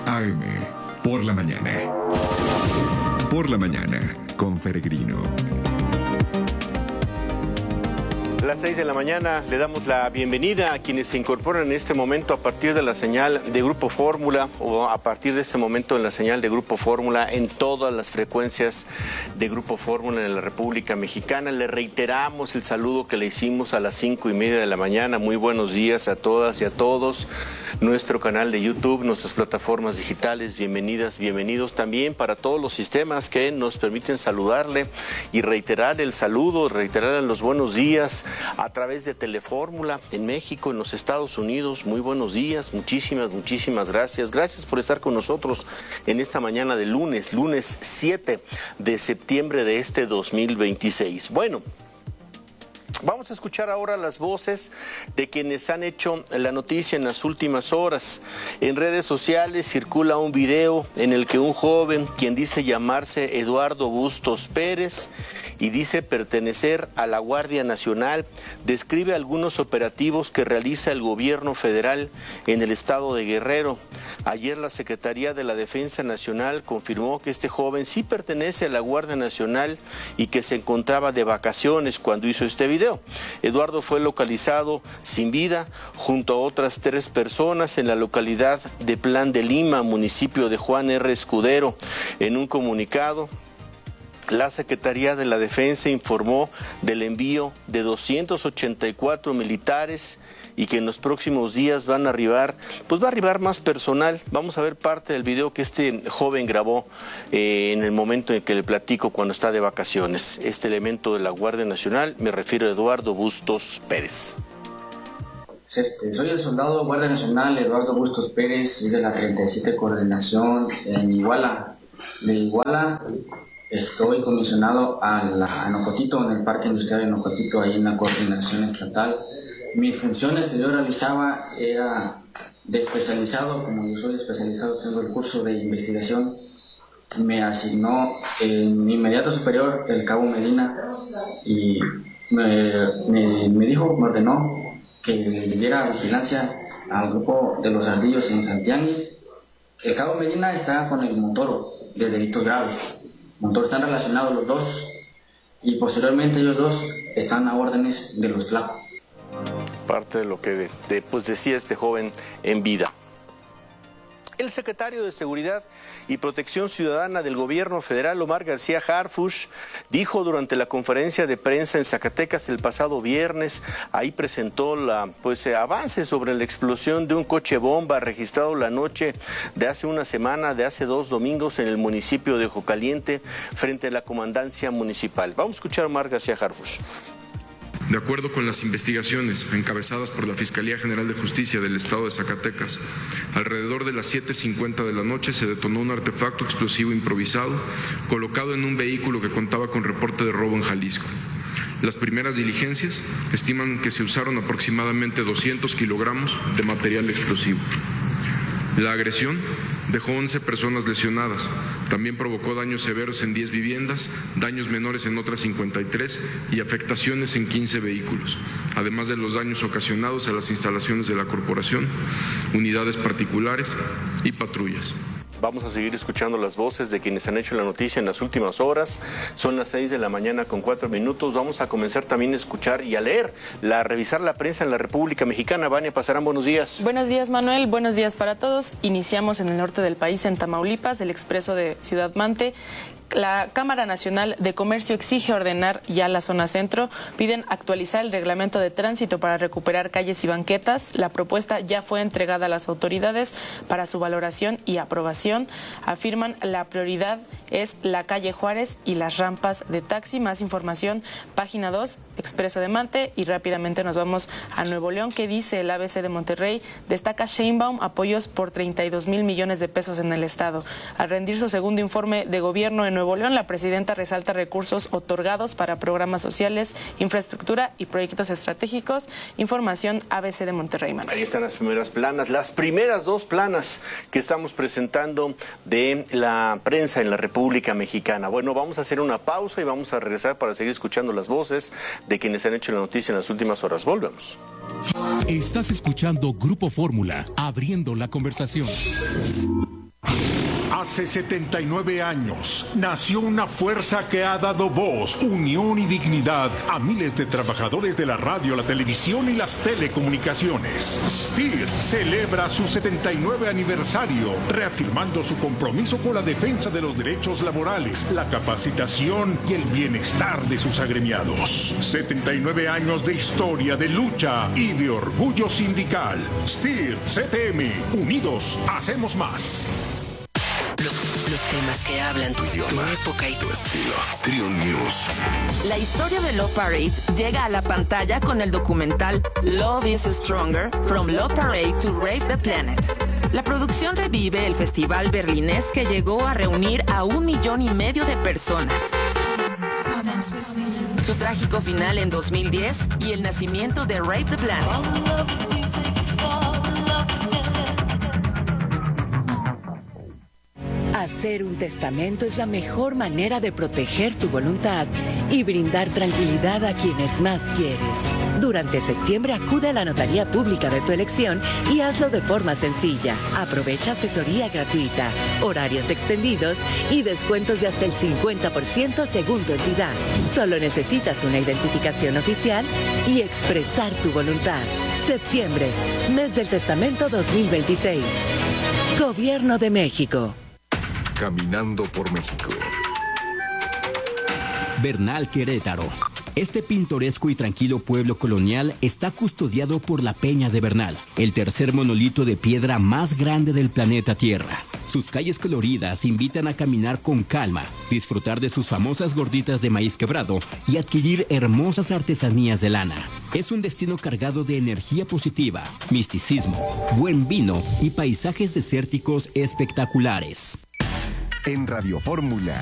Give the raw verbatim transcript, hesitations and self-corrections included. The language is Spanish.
A M, por la mañana. Por la mañana, con Peregrino. A las seis de la mañana le damos la bienvenida a quienes se incorporan en este momento a partir de la señal de Grupo Fórmula o a partir de este momento en la señal de Grupo Fórmula en todas las frecuencias de Grupo Fórmula en la República Mexicana. Le reiteramos el saludo que le hicimos a las cinco y media de la mañana. Muy buenos días a todas y a todos. Nuestro canal de YouTube, nuestras plataformas digitales, bienvenidas, bienvenidos también para todos los sistemas que nos permiten saludarle y reiterar el saludo, reiterar los buenos días a través de Telefórmula en México, en los Estados Unidos. Muy buenos días, muchísimas, muchísimas gracias. Gracias por estar con nosotros en esta mañana de lunes, lunes siete de septiembre de este dos mil veintiséis. Bueno, vamos a escuchar ahora las voces de quienes han hecho la noticia en las últimas horas. En redes sociales circula un video en el que un joven, quien dice llamarse Eduardo Bustos Pérez y dice pertenecer a la Guardia Nacional, describe algunos operativos que realiza el gobierno federal en el estado de Guerrero. Ayer la Secretaría de la Defensa Nacional confirmó que este joven sí pertenece a la Guardia Nacional y que se encontraba de vacaciones cuando hizo este video. Eduardo fue localizado sin vida junto a otras tres personas en la localidad de Plan de Lima, municipio de Juan R. Escudero. En un comunicado, la Secretaría de la Defensa informó del envío de doscientos ochenta y cuatro militares y que en los próximos días van a arribar, pues va a arribar más personal. Vamos a ver parte del video que este joven grabó eh, en el momento en que le platico cuando está de vacaciones. Este elemento de la Guardia Nacional, me refiero a Eduardo Bustos Pérez. Este, soy el soldado Guardia Nacional Eduardo Bustos Pérez, es de la treinta y siete Coordinación en Iguala. De Iguala estoy comisionado a, la, a Nocotito, en el Parque Industrial de Nocotito, ahí en la Coordinación Estatal. Mis funciones que yo realizaba era de especializado, como yo soy especializado, tengo el curso de investigación. Me asignó en mi inmediato superior, el cabo Medina, y me, me, me dijo, me ordenó que le diera vigilancia al grupo de los ardillos en Santianguis. El cabo Medina está con el Montoro de delitos graves. Montoro están relacionados los dos y posteriormente ellos dos están a órdenes de los Tlaco. Parte de lo que de, de, pues decía este joven en vida. El secretario de Seguridad y Protección Ciudadana del Gobierno Federal, Omar García Harfuch, dijo durante la conferencia de prensa en Zacatecas el pasado viernes, ahí presentó la, pues, avances sobre la explosión de un coche bomba registrado la noche de hace una semana, de hace dos domingos en el municipio de Ojo Caliente, frente a la comandancia municipal. Vamos a escuchar a Omar García Harfuch. De acuerdo con las investigaciones encabezadas por la Fiscalía General de Justicia del Estado de Zacatecas, alrededor de las siete cincuenta de la noche se detonó un artefacto explosivo improvisado colocado en un vehículo que contaba con reporte de robo en Jalisco. Las primeras diligencias estiman que se usaron aproximadamente doscientos kilogramos de material explosivo. La agresión dejó once personas lesionadas, también provocó daños severos en diez viviendas, daños menores en otras cincuenta y tres y afectaciones en quince vehículos, además de los daños ocasionados a las instalaciones de la corporación, unidades particulares y patrullas. Vamos a seguir escuchando las voces de quienes han hecho la noticia en las últimas horas. Son las seis de la mañana con cuatro minutos. Vamos a comenzar también a escuchar y a leer, la, a revisar la prensa en la República Mexicana. Vania Pasarán, buenos días. Buenos días, Manuel. Buenos días para todos. Iniciamos en el norte del país, en Tamaulipas, el expreso de Ciudad Mante. La Cámara Nacional de Comercio exige ordenar ya la zona centro. Piden actualizar el reglamento de tránsito para recuperar calles y banquetas. La propuesta ya fue entregada a las autoridades para su valoración y aprobación. Afirman la prioridad es la calle Juárez y las rampas de taxi. Más información, página dos, Expreso de Mante. Y rápidamente nos vamos a Nuevo León, que dice el A B C de Monterrey. Destaca Sheinbaum apoyos por treinta y dos mil millones de pesos en el estado. Al rendir su segundo informe de gobierno en Nuevo León, la presidenta resalta recursos otorgados para programas sociales, infraestructura y proyectos estratégicos. Información A B C de Monterrey, Manuel. Ahí están las primeras planas, las primeras dos planas que estamos presentando de la prensa en la República Mexicana. Bueno, vamos a hacer una pausa y vamos a regresar para seguir escuchando las voces de quienes han hecho la noticia en las últimas horas. Volvemos. Estás escuchando Grupo Fórmula, abriendo la conversación. Hace setenta y nueve años nació una fuerza que ha dado voz, unión y dignidad a miles de trabajadores de la radio, la televisión y las telecomunicaciones. S T I R celebra su setenta y nueve aniversario, reafirmando su compromiso con la defensa de los derechos laborales, la capacitación y el bienestar de sus agremiados. setenta y nueve años de historia, de lucha y de orgullo sindical. S T I R C T M, unidos hacemos más. Los, los temas que hablan tu idioma, tu época y tu estilo. Trio News. La historia de Love Parade llega a la pantalla con el documental Love is Stronger, From Love Parade to Rave the Planet. La producción revive el festival berlinés que llegó a reunir a un millón y medio de personas. Su trágico final en dos mil diez y el nacimiento de Rave the Planet. Hacer un testamento es la mejor manera de proteger tu voluntad y brindar tranquilidad a quienes más quieres. Durante septiembre acude a la notaría pública de tu elección y hazlo de forma sencilla. Aprovecha asesoría gratuita, horarios extendidos y descuentos de hasta el cincuenta por ciento según tu entidad. Solo necesitas una identificación oficial y expresar tu voluntad. Septiembre, mes del testamento dos mil veintiséis. Gobierno de México. Caminando por México. Bernal, Querétaro. Este pintoresco y tranquilo pueblo colonial está custodiado por la Peña de Bernal, el tercer monolito de piedra más grande del planeta Tierra. Sus calles coloridas invitan a caminar con calma, disfrutar de sus famosas gorditas de maíz quebrado y adquirir hermosas artesanías de lana. Es un destino cargado de energía positiva, misticismo, buen vino y paisajes desérticos espectaculares. En Radio Fórmula,